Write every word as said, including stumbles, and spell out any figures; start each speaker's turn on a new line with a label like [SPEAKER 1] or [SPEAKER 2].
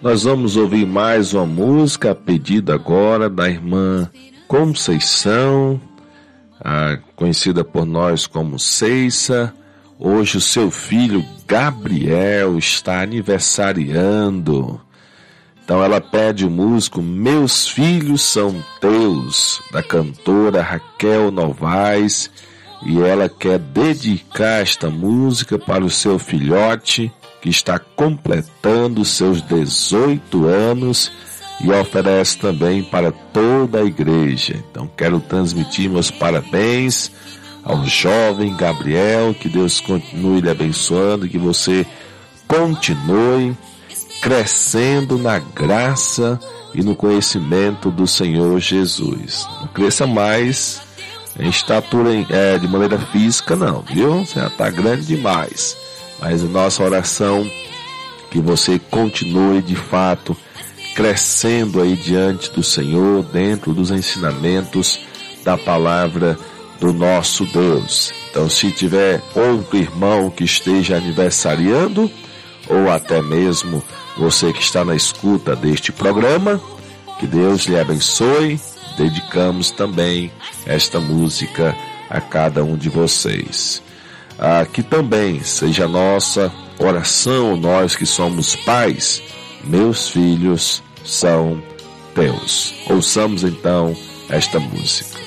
[SPEAKER 1] Nós vamos ouvir mais uma música, a pedido agora da irmã Conceição, a, conhecida por nós como Ceissa. Hoje o seu filho Gabriel está aniversariando. Então ela pede o músico Meus Filhos São Teus, da cantora Raquel Novaes, e ela quer dedicar esta música para o seu filhote, que está completando seus dezoito anos, e oferece também para toda a igreja. Então quero transmitir meus parabéns ao jovem Gabriel, que Deus continue lhe abençoando, que você continue crescendo na graça e no conhecimento do Senhor Jesus. Não cresça mais em estatura é, de maneira física não, viu? Você já está grande demais. Mas a nossa oração que você continue de fato crescendo aí diante do Senhor, dentro dos ensinamentos da palavra do nosso Deus. Então, se tiver outro irmão que esteja aniversariando, ou até mesmo você que está na escuta deste programa, que Deus lhe abençoe. Dedicamos também esta música a cada um de vocês. Aqui também seja a nossa oração, nós que somos pais, meus filhos são teus. Ouçamos então esta música.